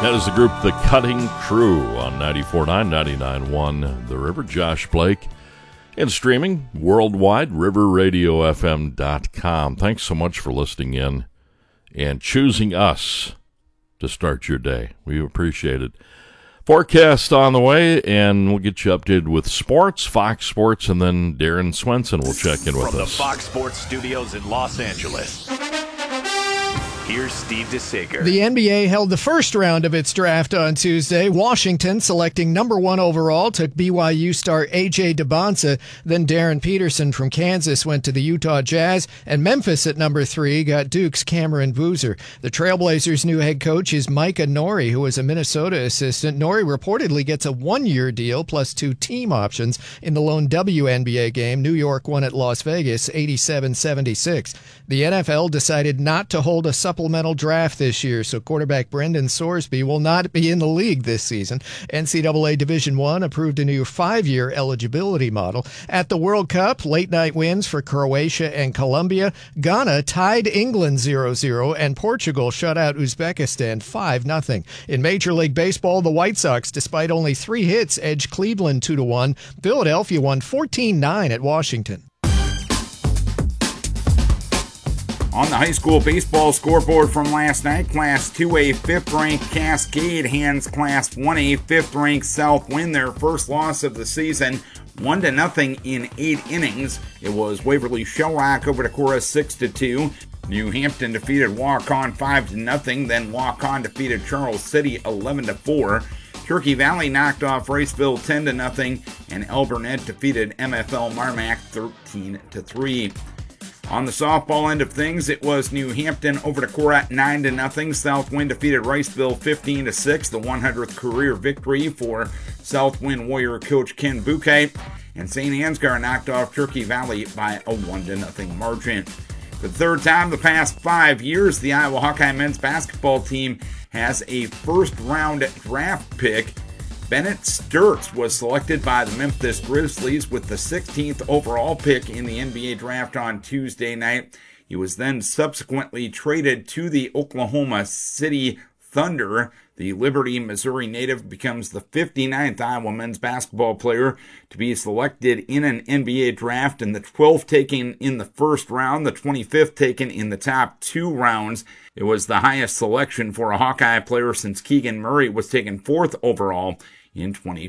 That is the group The Cutting Crew on 94.9, 99.1 The River. Josh Blake. And streaming worldwide, riverradiofm.com. Thanks so much for listening in and choosing us to start your day. We appreciate it. Forecast on the way, and we'll get you updated with sports, Fox Sports, and then Darren Swenson will check in with us. From the Fox Sports studios in Los Angeles, here's Steve DeSager. The NBA held the first round of its draft on Tuesday. Washington, selecting number 1 overall, took BYU star A.J. DeBonsa. Then Darren Peterson from Kansas went to the Utah Jazz. And Memphis at number 3 got Duke's Cameron Boozer. The Trailblazers' new head coach is Micah Norrie, who was a Minnesota assistant. Norrie reportedly gets a 1-year deal plus 2 team options in the lone WNBA game. New York won at Las Vegas 87-76. The NFL decided not to hold a supplemental draft this year, so quarterback Brendan Sorsby will not be in the league this season. NCAA Division I approved a new 5-year eligibility model. At the World Cup, late-night wins for Croatia and Colombia. Ghana tied England 0-0, and Portugal shut out Uzbekistan 5-0. In Major League Baseball, the White Sox, despite only 3 hits, edged Cleveland 2-1. Philadelphia won 14-9 at Washington. On the high school baseball scoreboard from last night, Class 2A 5th-ranked Cascade hands Class 1A 5th-ranked Southwind their first loss of the season, 1-0 in 8 innings. It was Waverly Shellrock over Decorah 6-2. New Hampton defeated Waukon 5-0. Then Waukon defeated Charles City 11-4. Turkey Valley knocked off Riceville 10-0, and El Burnett defeated MFL Marmac 13-3. On the softball end of things, it was New Hampton over Decorah 9-0. Southwind defeated Riceville 15-6, the 100th career victory for Southwind Warrior coach Ken Bouquet. And St. Ansgar knocked off Turkey Valley by a 1-0 margin. For the third time the past 5 years, the Iowa Hawkeye men's basketball team has a first-round draft pick. Bennett Sturtz was selected by the Memphis Grizzlies with the 16th overall pick in the NBA draft on Tuesday night. He was then subsequently traded to the Oklahoma City Thunder. The Liberty, Missouri native becomes the 59th Iowa men's basketball player to be selected in an NBA draft, and the 12th taken in the first round, the 25th taken in the top 2 rounds. It was the highest selection for a Hawkeye player since Keegan Murray was taken 4th overall in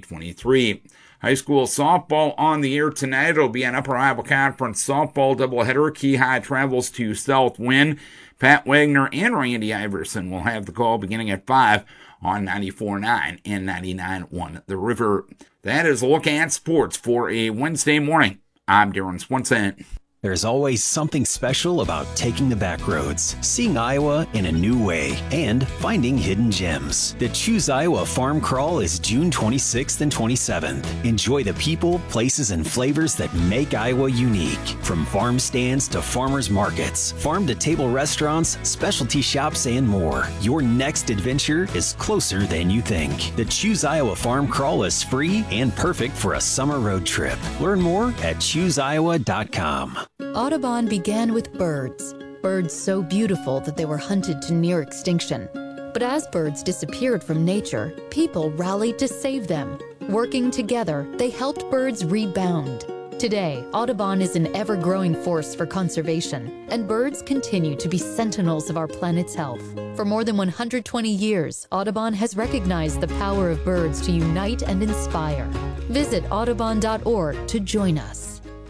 2023. High school softball on the air tonight. It'll be an Upper Iowa Conference softball doubleheader. Key High travels to Southwind. Pat Wagner and Randy Iverson will have the call beginning at 5 on 94.9 and 99.1 The River. That is a look at sports for a Wednesday morning. I'm Darren Swenson. There's always something special about taking the back roads, seeing Iowa in a new way, and finding hidden gems. The Choose Iowa Farm Crawl is June 26th and 27th. Enjoy the people, places, and flavors that make Iowa unique. From farm stands to farmers markets, farm-to-table restaurants, specialty shops, and more. Your next adventure is closer than you think. The Choose Iowa Farm Crawl is free and perfect for a summer road trip. Learn more at chooseiowa.com. Audubon began with birds. Birds so beautiful that they were hunted to near extinction. But as birds disappeared from nature, people rallied to save them. Working together, they helped birds rebound. Today, Audubon is an ever-growing force for conservation, and birds continue to be sentinels of our planet's health. For more than 120 years, Audubon has recognized the power of birds to unite and inspire. Visit audubon.org to join us.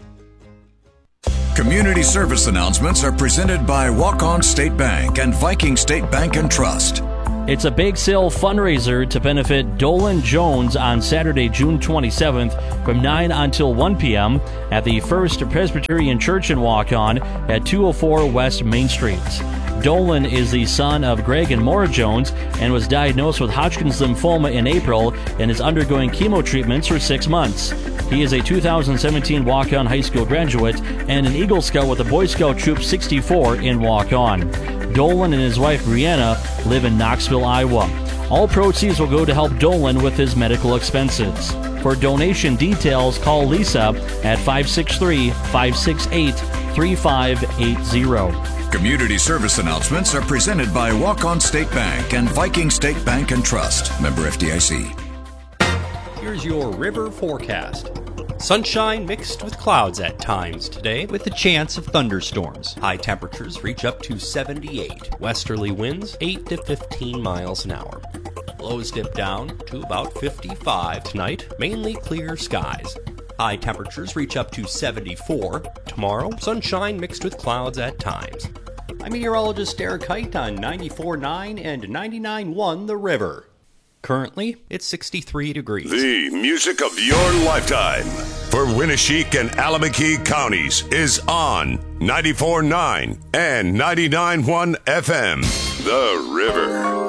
Community service announcements are presented by Walk-On State Bank and Viking State Bank and Trust. It's a bake sale fundraiser to benefit Dolan Jones on Saturday, June 27th from 9 until 1 p.m. at the First Presbyterian Church in Waukon at 204 West Main Street. Dolan is the son of Greg and Maura Jones and was diagnosed with Hodgkin's lymphoma in April and is undergoing chemo treatments for 6 months. He is a 2017 Waukon High School graduate and an Eagle Scout with the Boy Scout Troop 64 in Waukon. Dolan and his wife Brianna live in Knoxville, Iowa. All proceeds will go to help Dolan with his medical expenses. For donation details, call Lisa at 563-568-3580. Community service announcements are presented by Walk-On State Bank and Viking State Bank and Trust. Member FDIC. Here's your river forecast. Sunshine mixed with clouds at times today, with the chance of thunderstorms. High temperatures reach up to 78. Westerly winds 8 to 15 miles an hour. Lows dip down to about 55 tonight, mainly clear skies. High temperatures reach up to 74. Tomorrow, sunshine mixed with clouds at times. I'm meteorologist Derek Height on 94.9 and 99.1 The River. Currently, it's 63 degrees. The music of your lifetime for Winneshiek and Allamakee counties is on 94.9 and 99.1 FM. The River.